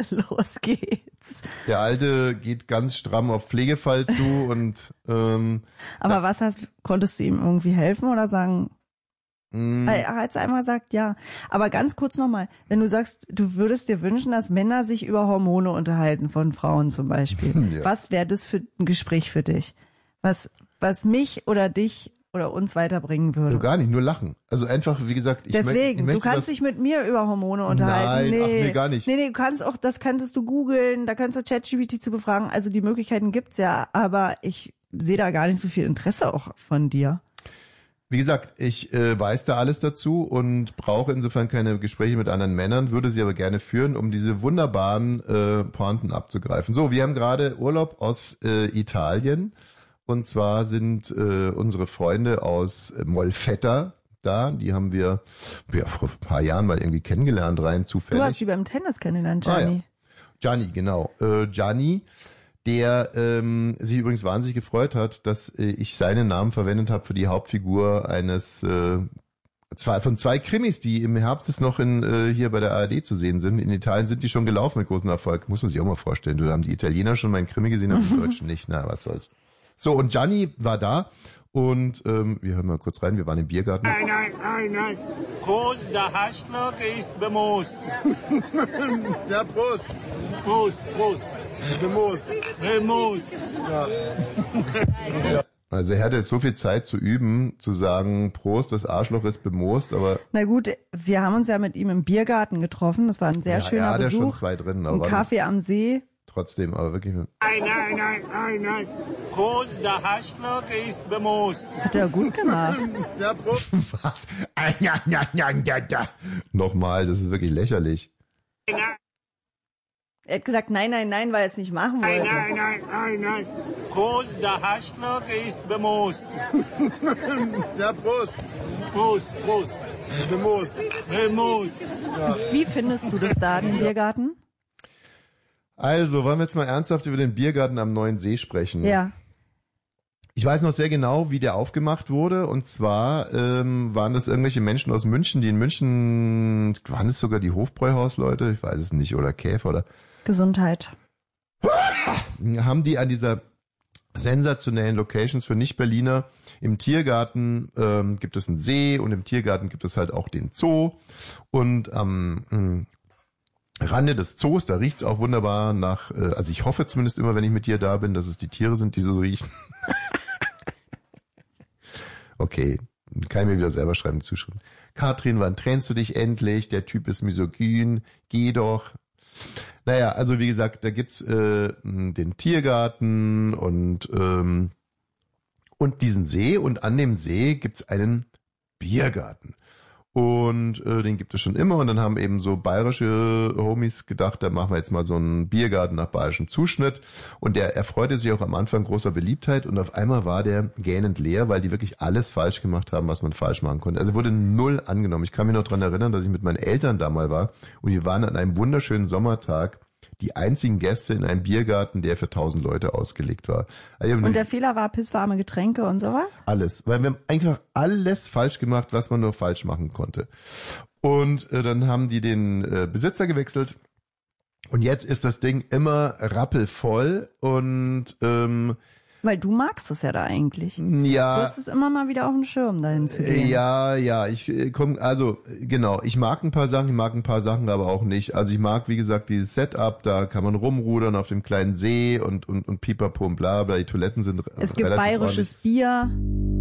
Los geht's. Der Alte geht ganz stramm auf Pflegefall zu und Aber konntest du ihm irgendwie helfen oder sagen? Er hat einmal gesagt, ja. Aber ganz kurz nochmal, wenn du sagst, du würdest dir wünschen, dass Männer sich über Hormone unterhalten von Frauen zum Beispiel. Ja. Was wäre das für ein Gespräch für dich? Was mich oder dich oder uns weiterbringen würde? Gar nicht, nur lachen. Also einfach, wie gesagt, Deswegen, du kannst dich mit mir über Hormone unterhalten. Nein, nee, gar nicht. Nee, du kannst auch, das könntest du googeln, da kannst du ChatGPT zu befragen. Also die Möglichkeiten gibt's ja, aber ich sehe da gar nicht so viel Interesse auch von dir. Wie gesagt, ich weiß da alles dazu und brauche insofern keine Gespräche mit anderen Männern, würde sie aber gerne führen, um diese wunderbaren Pointen abzugreifen. So, wir haben gerade Urlaub aus Italien und zwar sind unsere Freunde aus Molfetta da. Die haben wir vor ein paar Jahren mal irgendwie kennengelernt, rein zufällig. Du hast die beim Tennis kennengelernt, Gianni. Ja. Gianni, genau. Gianni, der sich übrigens wahnsinnig gefreut hat, dass ich seinen Namen verwendet habe für die Hauptfigur eines von zwei Krimis, die im Herbst jetzt noch hier bei der ARD zu sehen sind. In Italien sind die schon gelaufen mit großem Erfolg. Muss man sich auch mal vorstellen. Da haben die Italiener schon meinen Krimi gesehen, aber die Deutschen nicht. Na, was soll's. So, und Gianni war da und wir hören mal kurz rein. Wir waren im Biergarten. Nein. Prost, der Haschlock ist bemoost. Ja, Prost. Prost. Bemoost. Ja. Also er hatte jetzt so viel Zeit zu üben, zu sagen, Prost, das Arschloch ist bemoost, aber... Na gut, wir haben uns ja mit ihm im Biergarten getroffen. Das war ein sehr schöner Besuch. Ja, schon zwei drin. Aber ein Kaffee am See. Trotzdem, aber wirklich... Nein. Prost, der Haschlock ist bemoost. Hat er gut gemacht. Ja, Prost. Was? Nochmal, das ist wirklich lächerlich. Er hat gesagt, nein, weil er es nicht machen wollte. Nein. Prost, der Haschlock ist bemoost. Ja, Prost. Bemoost. Ja. Wie findest du das da, den Biergarten? Also, wollen wir jetzt mal ernsthaft über den Biergarten am Neuen See sprechen? Ja. Ich weiß noch sehr genau, wie der aufgemacht wurde. Und zwar waren das irgendwelche Menschen aus München, die in München, waren es sogar die Hofbräuhausleute? Ich weiß es nicht, oder Käfer oder... Gesundheit. Haben die an dieser sensationellen Locations für Nicht-Berliner, im Tiergarten gibt es einen See und im Tiergarten gibt es halt auch den Zoo. Und am Rande des Zoos, da riecht's auch wunderbar nach, also ich hoffe zumindest immer, wenn ich mit dir da bin, dass es die Tiere sind, die so riechen. Okay, kann ich mir wieder selber schreiben, zuschreiben. Katrin, wann trennst du dich endlich? Der Typ ist misogyn, geh doch. Naja, also wie gesagt, da gibt's den Tiergarten und diesen See und an dem See gibt's einen Biergarten. Und den gibt es schon immer und dann haben eben so bayerische Homies gedacht, da machen wir jetzt mal so einen Biergarten nach bayerischem Zuschnitt und der erfreute sich auch am Anfang großer Beliebtheit und auf einmal war der gähnend leer, weil die wirklich alles falsch gemacht haben, was man falsch machen konnte. Also wurde null angenommen. Ich kann mich noch dran erinnern, dass ich mit meinen Eltern da mal war und wir waren an einem wunderschönen Sommertag die einzigen Gäste in einem Biergarten, der für 1000 Leute ausgelegt war. Also und der Fehler war pisswarme Getränke und sowas? Alles, weil wir haben einfach alles falsch gemacht, was man nur falsch machen konnte. Und dann haben die den Besitzer gewechselt und jetzt ist das Ding immer rappelvoll und weil du magst es ja da eigentlich. Ja. Du hast es immer mal wieder auf dem Schirm, dahin zu gehen. Ja, ich komme, also genau, ich mag ein paar Sachen aber auch nicht. Also ich mag, wie gesagt, dieses Setup, da kann man rumrudern auf dem kleinen See und pipapo und bla bla, die Toiletten sind es gibt bayerisches Bier.